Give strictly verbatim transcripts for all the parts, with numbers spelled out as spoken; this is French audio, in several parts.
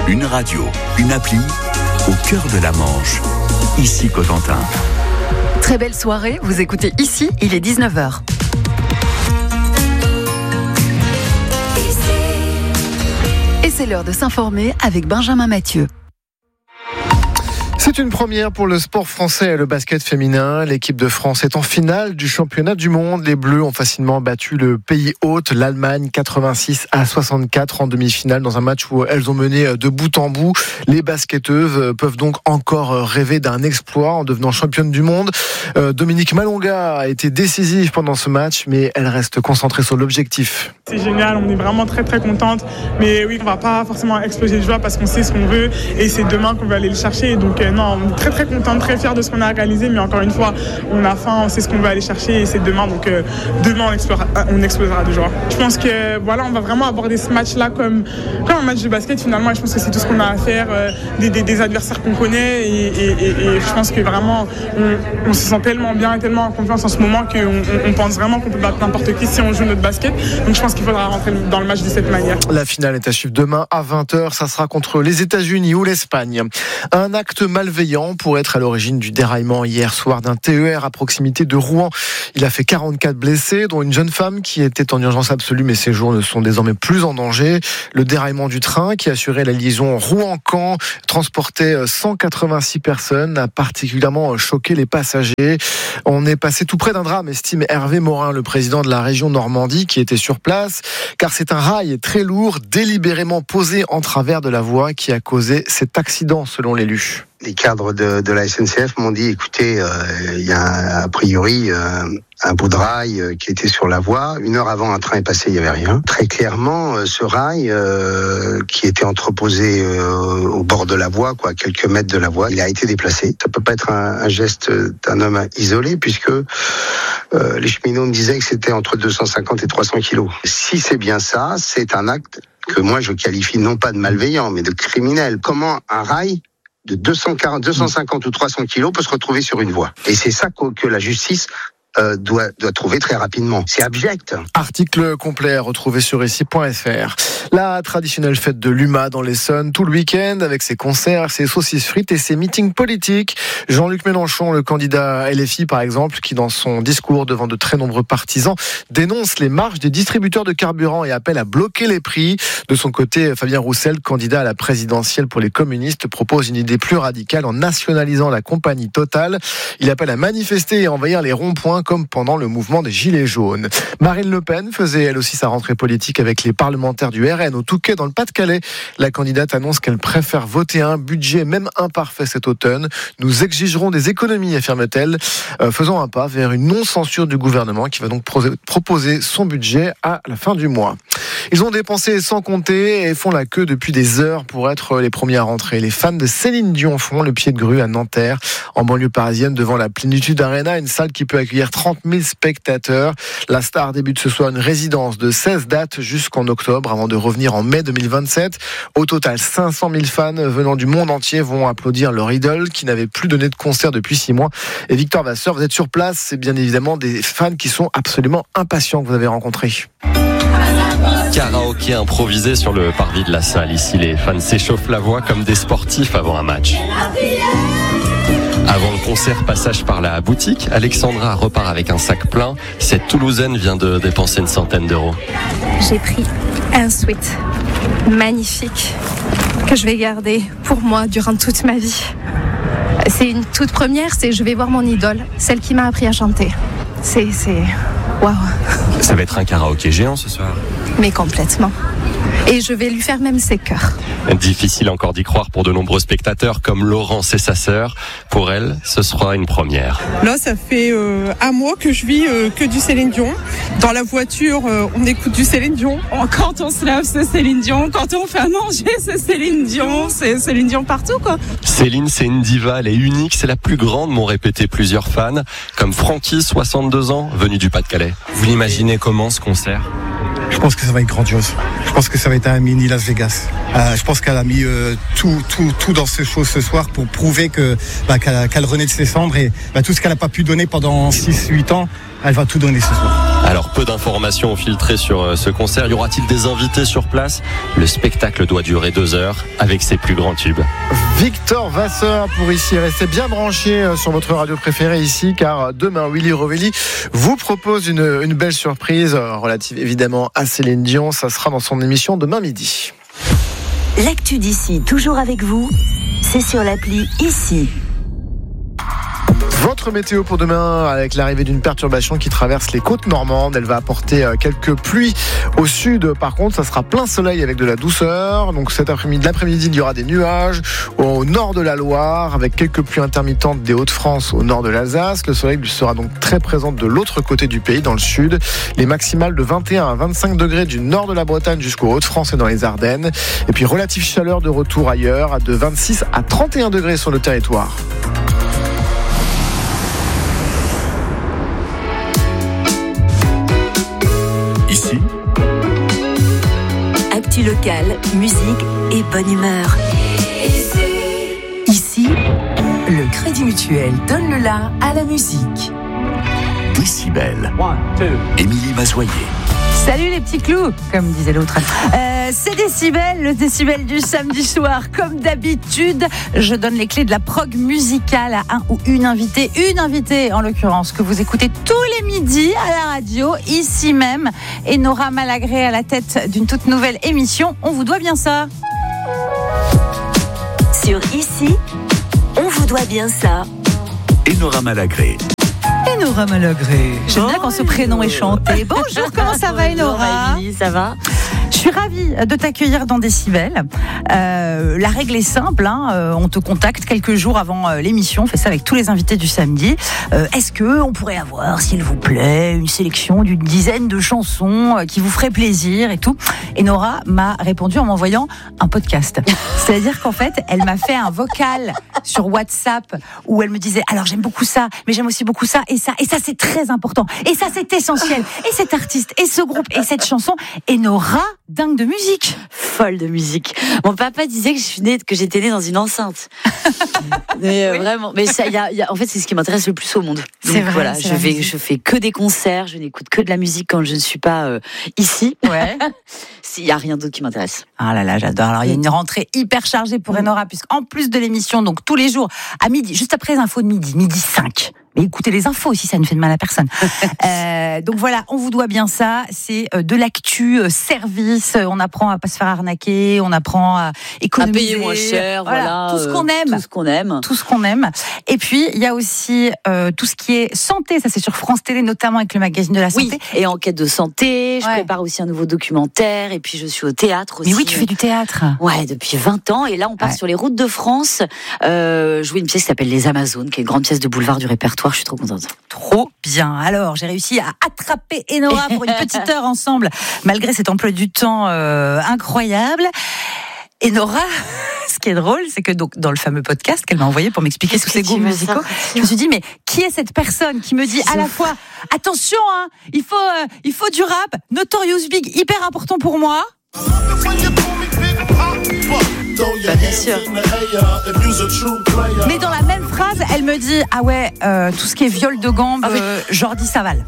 Une radio, une appli, au cœur de la Manche. Ici Cotentin. Très belle soirée, vous écoutez Ici, il est dix-neuf heures. Et c'est l'heure de s'informer avec Benjamin Mathieu. C'est une première pour le sport français et le basket féminin. L'équipe de France est en finale du championnat du monde. Les Bleus ont facilement battu le pays hôte, l'Allemagne, quatre-vingt-six à soixante-quatre en demi-finale dans un match où elles ont mené de bout en bout. Les basketteuses peuvent donc encore rêver d'un exploit en devenant championne du monde. Euh, Dominique Malonga a été décisive pendant ce match, mais elle reste concentrée sur l'objectif. C'est génial, on est vraiment très très contente. Mais oui, on va pas forcément exploser de joie parce qu'on sait ce qu'on veut et c'est demain qu'on va aller le chercher. Donc euh, non, on est très très contente, très fiers de ce qu'on a réalisé. Mais encore une fois, on a faim, on sait ce qu'on va aller chercher et c'est demain. Donc euh, demain on explosera, on explosera de joie. Je pense que voilà, on va vraiment aborder ce match-là comme, comme un match de basket finalement. Et je pense que c'est tout ce qu'on a à faire, euh, des, des, des adversaires qu'on connaît et, et, et, et je pense que vraiment on, on se sent tellement bien et tellement en confiance en ce moment qu'on on, on pense vraiment qu'on peut battre n'importe qui si on joue notre basket. Donc je pense qu'il faudra rentrer dans le match de cette manière. La finale est à suivre demain à vingt heures. Ça sera contre les États-Unis ou l'Espagne. Un acte malveillant pourrait être à l'origine du déraillement hier soir d'un T E R à proximité de Rouen. Il a fait quarante-quatre blessés, dont une jeune femme qui était en urgence absolue, mais ses jours ne sont désormais plus en danger. Le déraillement du train qui assurait la liaison Rouen-Caen transportait cent quatre-vingt-six personnes, a particulièrement choqué les passagers. On est passé tout près d'un drame, estime Hervé Morin, le président de la région Normandie, qui était sur place, car c'est un rail très lourd, délibérément posé en travers de la voie, qui a causé cet accident, selon l'élu. Les cadres de, de la S N C F m'ont dit, écoutez, il euh, y a a priori euh, un bout de rail euh, qui était sur la voie. Une heure avant, un train est passé, il n'y avait rien. Très clairement, euh, ce rail euh, qui était entreposé euh, au bord de la voie, quoi, quelques mètres de la voie, il a été déplacé. Ça peut pas être un, un geste d'un homme isolé, puisque euh, les cheminots me disaient que c'était entre deux cent cinquante et trois cents kilos. Si c'est bien ça, c'est un acte que moi je qualifie non pas de malveillant, mais de criminel. Comment un rail de deux cent quarante, deux cent cinquante ou trois cents kilos peut se retrouver sur une voie. Et c'est ça que, que la justice euh, doit, doit trouver très rapidement. C'est abject. Article complet retrouvé sur ici point f r. La traditionnelle fête de l'U M A dans l'Essonne, tout le week-end, avec ses concerts, ses saucisses frites et ses meetings politiques. Jean-Luc Mélenchon, le candidat L F I par exemple, qui dans son discours devant de très nombreux partisans, dénonce les marges des distributeurs de carburant et appelle à bloquer les prix. De son côté, Fabien Roussel, candidat à la présidentielle pour les communistes, propose une idée plus radicale en nationalisant la compagnie Total. Il appelle à manifester et envahir les ronds-points comme pendant le mouvement des Gilets jaunes. Marine Le Pen faisait elle aussi sa rentrée politique avec les parlementaires du R N au Touquet dans le Pas-de-Calais. La candidate annonce qu'elle préfère voter un budget même imparfait cet automne. Nous exigerons des économies, affirme-t-elle, euh, faisant un pas vers une non-censure du gouvernement qui va donc pro- proposer son budget à la fin du mois. Ils ont dépensé sans compter et font la queue depuis des heures pour être les premiers à rentrer. Les fans de Céline Dion font le pied de grue à Nanterre, en banlieue parisienne, devant la Plénitude Arena, une salle qui peut accueillir trente mille spectateurs. La star débute ce soir une résidence de seize dates jusqu'en octobre, avant de revenir en mai deux mille vingt-sept. Au total, cinq cent mille fans venant du monde entier vont applaudir leur idole, qui n'avait plus donné de concert depuis six mois. Et Victor Vasseur, vous êtes sur place, c'est bien évidemment des fans qui sont absolument impatients que vous avez rencontrés. Karaoké improvisé sur le parvis de la salle. Ici, les fans s'échauffent la voix comme des sportifs avant un match. Avant le concert, passage par la boutique. Alexandra repart avec un sac plein. Cette Toulousaine vient de dépenser une centaine d'euros. J'ai pris un sweat magnifique que je vais garder pour moi durant toute ma vie. C'est une toute première, c'est je vais voir mon idole, celle qui m'a appris à chanter. C'est... c'est... waouh. Ça va être un karaoké géant ce soir. Mais complètement. Et je vais lui faire même ses chœurs. Difficile encore d'y croire pour de nombreux spectateurs comme Laurence et sa sœur. Pour elle, ce sera une première. Là, ça fait euh, un mois que je vis euh, que du Céline Dion. Dans la voiture, euh, on écoute du Céline Dion. Quand on se lave, c'est Céline Dion. Quand on fait à manger, c'est Céline Dion. C'est Céline Dion partout, quoi. Céline, c'est une diva, elle est unique, c'est la plus grande, m'ont répété plusieurs fans. Comme Francky, soixante-deux ans, venu du Pas-de-Calais. Vous l'imaginez comment ce concert ? Je pense que ça va être grandiose. Je pense que ça va être un mini Las Vegas. Euh, je pense qu'elle a mis euh, tout, tout, tout dans ce show ce soir pour prouver que bah, qu'elle, qu'elle renaît de ses cendres et bah, tout ce qu'elle n'a pas pu donner pendant six huit ans, elle va tout donner ce soir. Alors, peu d'informations ont filtré sur ce concert. Y aura-t-il des invités sur place ? Le spectacle doit durer deux heures avec ses plus grands tubes. Victor Vasseur pour ici. Restez bien branchés sur votre radio préférée ici, car demain, Willy Rovelli vous propose une, une belle surprise relative évidemment à Céline Dion. Ça sera dans son émission demain midi. L'actu d'ici, toujours avec vous, c'est sur l'appli Ici. Votre météo pour demain, avec l'arrivée d'une perturbation qui traverse les côtes normandes. Elle va apporter quelques pluies au sud. Par contre, ça sera plein soleil avec de la douceur. Donc cet après-midi, l'après-midi, il y aura des nuages au nord de la Loire, avec quelques pluies intermittentes des Hauts-de-France au nord de l'Alsace. Le soleil sera donc très présent de l'autre côté du pays, dans le sud. Les maximales de vingt et un à vingt-cinq degrés du nord de la Bretagne jusqu'aux Hauts-de-France et dans les Ardennes. Et puis relative chaleur de retour ailleurs, de vingt-six à trente et un degrés sur le territoire. Ici, actu locale, musique et bonne humeur. Ici, le Crédit Mutuel donne le la à la musique. Décibel. Émilie Mazoyer. Salut les petits clous, comme disait l'autre. Euh, c'est Décibel, le Décibel du samedi soir. Comme d'habitude, je donne les clés de la prog musicale à un ou une invitée. Une invitée, en l'occurrence, que vous écoutez tous les midis à la radio, ici même. Et Nora Malagré à la tête d'une toute nouvelle émission. On vous doit bien ça. Sur Ici, on vous doit bien ça. Et Nora Malagré. Enora Malagré. J'aime bien quand ce prénom est chanté. Bonjour, comment ça va Enora ? Bonjour, ça va ? Je suis ravie de t'accueillir dans Décibel. Euh, la règle est simple, hein, euh, on te contacte quelques jours avant euh, l'émission, on fait ça avec tous les invités du samedi. Euh, est-ce que on pourrait avoir, s'il vous plaît, une sélection d'une dizaine de chansons euh, qui vous ferait plaisir et tout ? Et Nora m'a répondu en m'envoyant un podcast. C'est-à-dire qu'en fait, elle m'a fait un vocal sur WhatsApp où elle me disait, alors j'aime beaucoup ça, mais j'aime aussi beaucoup ça et ça, et ça c'est très important, et ça c'est essentiel, et cet artiste, et ce groupe, et cette chanson, et Nora, dingue de musique. Folle de musique. Mon papa disait que je suis née, que j'étais née dans une enceinte. Mais euh, oui. Vraiment, mais ça, y a, y a, en fait, c'est ce qui m'intéresse le plus au monde. Donc, c'est vrai. Voilà, je vais, je fais que des concerts, je n'écoute que de la musique quand je ne suis pas euh, ici. Ouais. Il y a rien d'autre qui m'intéresse. Ah là là, j'adore. Alors il y a une rentrée hyper chargée pour Enora, puisqu'en plus de l'émission, donc tous les jours à midi, juste après les infos de midi, midi cinq. Mais écoutez les infos aussi, ça ne fait de mal à personne. euh, donc voilà, on vous doit bien ça. C'est de l'actu euh, service. On apprend à pas se faire arnaquer, on apprend à économiser, à payer moins cher. Voilà, voilà tout ce qu'on aime, tout ce qu'on aime, tout ce qu'on aime. Et puis il y a aussi euh, tout ce qui est santé. Ça c'est sur France Télé, notamment avec le magazine de la santé. Oui, et enquête de santé. Je ouais. prépare aussi un nouveau documentaire. Et puis je suis au théâtre aussi. Mais oui, tu fais du théâtre. Ouais, depuis vingt ans. Et là, on part ouais. sur les routes de France. Euh, jouer une pièce qui s'appelle Les Amazones, qui est une grande pièce de boulevard du répertoire. Je suis trop contente. Trop bien. Alors, j'ai réussi à attraper Enora pour une petite heure ensemble, malgré cet emploi du temps euh, incroyable. Enora, ce qui est drôle, c'est que donc, dans le fameux podcast qu'elle m'a envoyé pour m'expliquer tous ses goûts musicaux, je me suis dit, mais qui est cette personne qui me dit à la fois, attention, hein, il faut, euh, il faut du rap, Notorious Big, hyper important pour moi. Bah, bien sûr. Mais dans la même phrase, elle me dit, ah ouais, euh, tout ce qui est viol de gambe, ah oui. euh, Jordi Saval.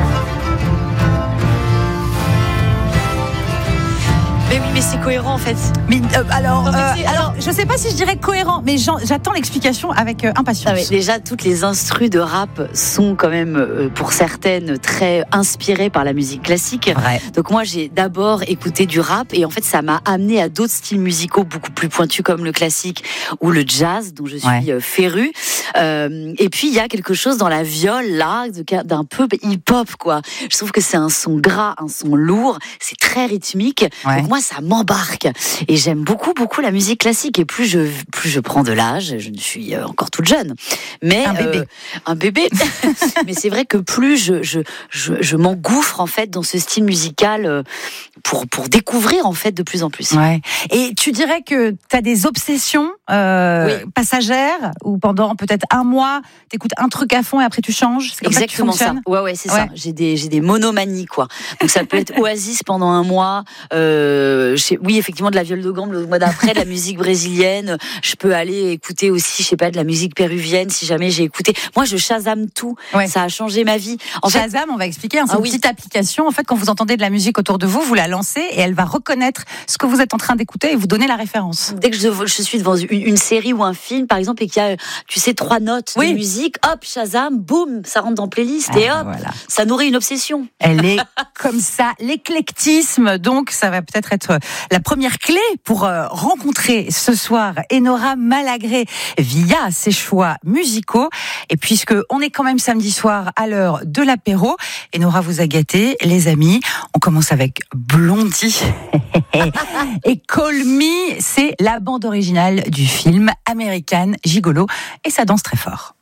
Mais oui, mais c'est cohérent en fait. Mais euh, alors, non, mais euh, alors, je sais pas si je dirais cohérent, mais j'attends l'explication avec euh, impatience. Ah ouais, déjà, toutes les instrus de rap sont quand même, euh, pour certaines, très inspirées par la musique classique. Ouais. Donc moi, j'ai d'abord écouté du rap et en fait, ça m'a amené à d'autres styles musicaux beaucoup plus pointus comme le classique ou le jazz, dont je suis ouais. euh, férue. Euh, et puis, il y a quelque chose dans la viole là, d'un peu hip-hop quoi. Je trouve que c'est un son gras, un son lourd, c'est très rythmique. Ouais. Donc moi, ça m'embarque et j'aime beaucoup beaucoup la musique classique et plus je plus je prends de l'âge, je ne suis encore toute jeune, mais un bébé, euh, un bébé. Mais c'est vrai que plus je je je, je m'engouffre en fait dans ce style musical pour pour découvrir en fait de plus en plus. Ouais. Et tu dirais que tu as des obsessions euh, oui. passagères ou pendant peut-être un mois, t'écoutes un truc à fond et après tu changes. C'est comme exactement ça. Que tu ça. Ouais ouais c'est ouais. ça. J'ai des j'ai des monomanies quoi. Donc ça peut être Oasis pendant un mois. Euh, euh, oui, effectivement, de la viole de gambe le mois d'après, de la musique brésilienne. Je peux aller écouter aussi, je sais pas, de la musique péruvienne si jamais j'ai écouté. Moi, je Shazam tout. Ouais. Ça a changé ma vie. En Shazam, fait, on va expliquer. Hein, c'est ah, une oui. petite application. En fait, quand vous entendez de la musique autour de vous, vous la lancez et elle va reconnaître ce que vous êtes en train d'écouter et vous donner la référence. Dès que je, je suis devant une, une série ou un film, par exemple, et qu'il y a, tu sais, trois notes oui. de musique, hop, Shazam, boum, ça rentre dans playlist ah, et hop, voilà. ça nourrit une obsession. Elle est comme ça, l'éclectisme. Donc, ça va peut-être être la première clé pour euh, rencontrer ce soir Enora Malagré via ses choix musicaux. Et puisque on est quand même samedi soir à l'heure de l'apéro, Enora vous a gâté, les amis. On commence avec Blondie et Call Me, c'est la bande originale du film American Gigolo et ça danse très fort.